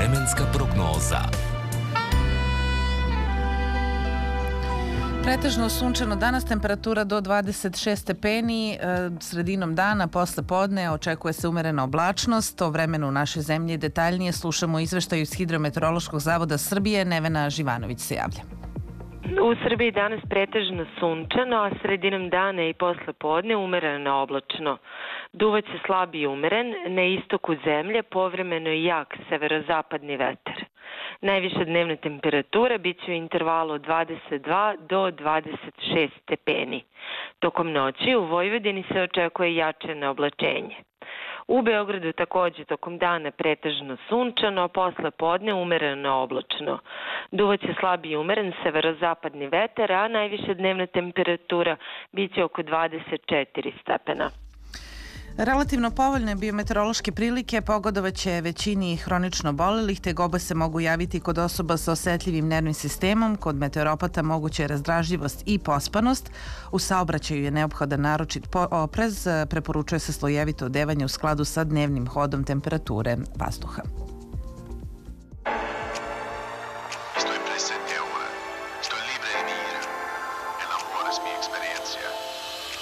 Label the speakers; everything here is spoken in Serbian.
Speaker 1: Vremenska prognoza.
Speaker 2: Pretežno sunčano danas, temperatura do 26 stepeni, sredinom dana, posle podne očekuje se umerena oblačnost. O vremenu u našoj zemlji detaljnije slušamo izveštaju iz Hidrometeorološkog zavoda Srbije. Nevena Živanović se javlja.
Speaker 3: U Srbiji danas pretežno sunčano, a sredinom dana i posle podne umereno oblačno. Duvaće slab i umeren, na istoku zemlje povremeno i jak severozapadni vetar. Najviša dnevna temperatura bit će u intervalu od 22 do 26 stepeni. Tokom noći u Vojvodini se očekuje jačeno oblačenje. U Beogradu takođe tokom dana pretežno sunčano, a posle podne umereno oblačno. Duvaće slab i umeren severozapadni vetar, a najviša dnevna temperatura bit će oko 24 stepena.
Speaker 2: Relativno povoljne biometeorološke prilike pogodovaće većini hronično obolelih, te gobe se mogu javiti kod osoba sa osetljivim nervnim sistemom. Kod meteoropata moguće je razdražljivost i pospanost. U saobraćaju je neophodan naročit oprez. Preporučuje se slojevito odevanje u skladu sa dnevnim hodom temperature vazduha.
Speaker 4: Sto è presente ora, sto libera in ira, e l'amore es mi experiencia.